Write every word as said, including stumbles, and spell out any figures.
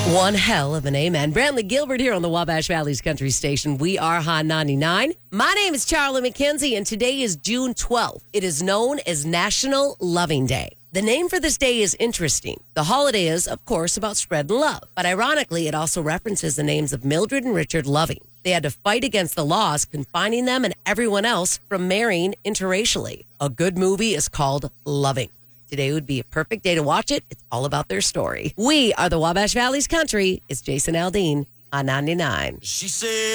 One hell of an amen. Brantley Gilbert here on the Wabash Valley's Country Station. We are Hot ninety-nine. My name is Charlie McKenzie, and today is June twelfth. It is known as National Loving Day. The name for this day is interesting. The holiday is, of course, about spreading love. But ironically, it also references the names of Mildred and Richard Loving. They had to fight against the laws confining them and everyone else from marrying interracially. A good movie is called Loving. Today would be a perfect day to watch it. It's all about their story. We are the Wabash Valley's Country. It's Jason Aldean on ninety-nine. She said.